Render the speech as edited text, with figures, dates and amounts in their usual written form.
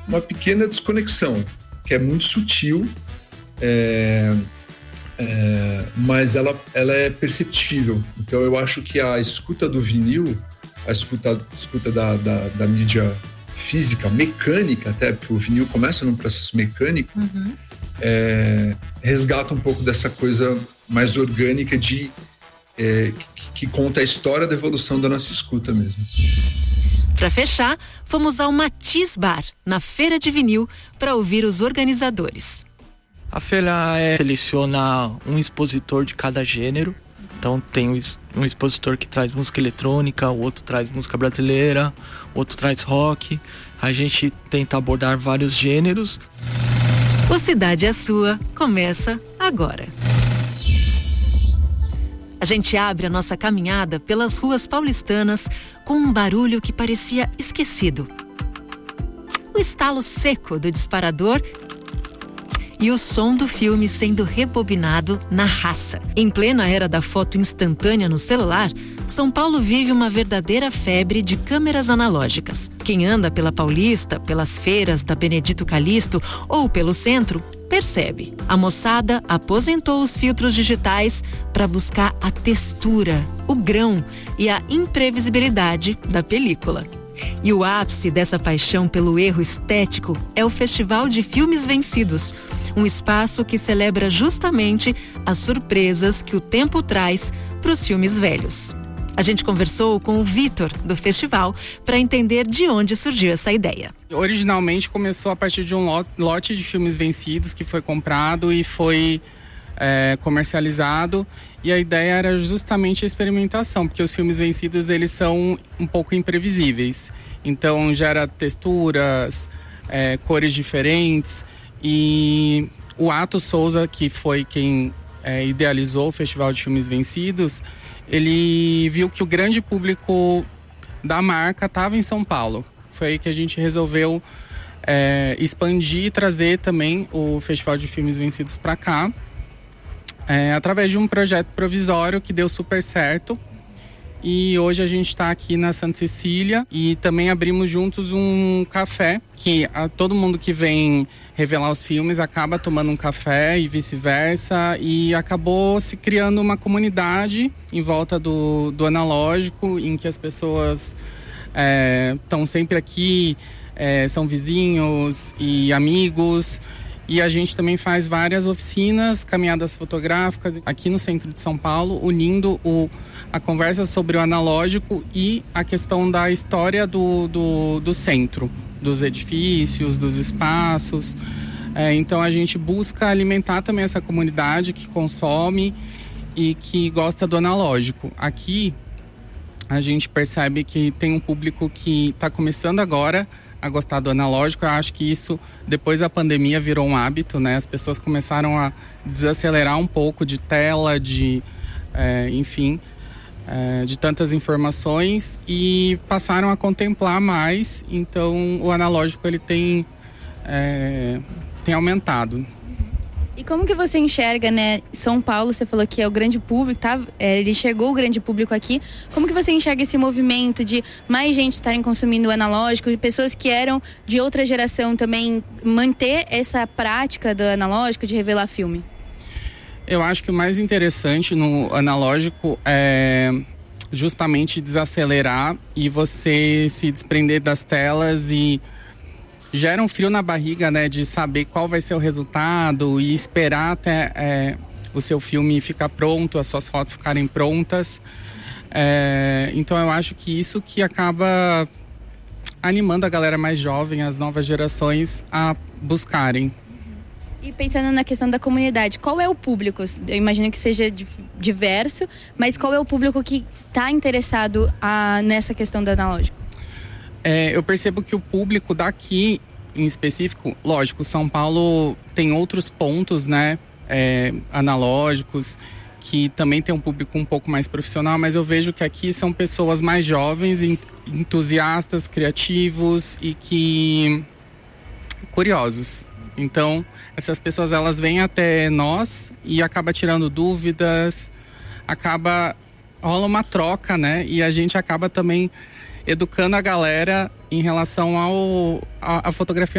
uma pequena desconexão, que é muito sutil, mas ela é perceptível. Então eu acho que a escuta do vinil, a escuta da mídia física, mecânica até, porque o vinil começa num processo mecânico, resgata um pouco dessa coisa mais orgânica que conta a história da evolução da nossa escuta mesmo. Para fechar, fomos ao Matiz Bar, na Feira de Vinil, para ouvir os organizadores. A feira seleciona um expositor de cada gênero. Então tem um expositor que traz música eletrônica, o outro traz música brasileira, o outro traz rock. A gente tenta abordar vários gêneros. O Cidade é Sua começa agora. A gente abre a nossa caminhada pelas ruas paulistanas com um barulho que parecia esquecido. O estalo seco do disparador e o som do filme sendo rebobinado na raça. Em plena era da foto instantânea no celular, São Paulo vive uma verdadeira febre de câmeras analógicas. Quem anda pela Paulista, pelas feiras da Benedito Calixto ou pelo centro, percebe. A moçada aposentou os filtros digitais para buscar a textura, o grão e a imprevisibilidade da película. E o ápice dessa paixão pelo erro estético é o Festival de Filmes Vencidos, um espaço que celebra justamente as surpresas que o tempo traz para os filmes velhos. A gente conversou com o Vitor, do festival, para entender de onde surgiu essa ideia. Originalmente começou a partir de um lote de filmes vencidos que foi comprado e foi comercializado. E a ideia era justamente a experimentação, porque os filmes vencidos eles são um pouco imprevisíveis. Então gera texturas, cores diferentes. E o Ato Souza, que foi quem idealizou o Festival de Filmes Vencidos, ele viu que o grande público da marca estava em São Paulo. Foi aí que a gente resolveu expandir e trazer também o Festival de Filmes Vencidos para cá, através de um projeto provisório que deu super certo. E hoje a gente está aqui na Santa Cecília e também abrimos juntos um café, que todo mundo que vem revelar os filmes acaba tomando um café e vice-versa, e acabou se criando uma comunidade em volta do analógico, em que as pessoas estão sempre aqui, são vizinhos e amigos. E a gente também faz várias oficinas, caminhadas fotográficas aqui no centro de São Paulo, unindo a conversa sobre o analógico e a questão da história do centro, dos edifícios, dos espaços. Então a gente busca alimentar também essa comunidade que consome e que gosta do analógico. Aqui a gente percebe que tem um público que está começando agora a gostar do analógico. Eu acho que isso, depois da pandemia, virou um hábito, né? As pessoas começaram a desacelerar um pouco de tela, de tantas informações, e passaram a contemplar mais. Então o analógico ele tem aumentado. E como que você enxerga, né? São Paulo, você falou que é o grande público, tá? Ele chegou o grande público aqui. Como que você enxerga esse movimento de mais gente estarem consumindo o analógico e pessoas que eram de outra geração também manter essa prática do analógico de revelar filme? Eu acho que o mais interessante no analógico é justamente desacelerar e você se desprender das telas, e gera um frio na barriga, né, de saber qual vai ser o resultado e esperar até o seu filme ficar pronto, as suas fotos ficarem prontas. Então eu acho que isso que acaba animando a galera mais jovem, as novas gerações, a buscarem. E pensando na questão da comunidade, qual é o público? Eu imagino que seja diverso, mas qual é o público que está interessado nessa questão do analógico? Eu percebo que o público daqui, em específico, lógico, São Paulo tem outros pontos, né, analógicos, que também tem um público um pouco mais profissional, mas eu vejo que aqui são pessoas mais jovens, entusiastas, criativos e curiosos. Então, essas pessoas, elas vêm até nós e acaba tirando dúvidas, rola uma troca, né, e a gente acaba também educando a galera em relação à fotografia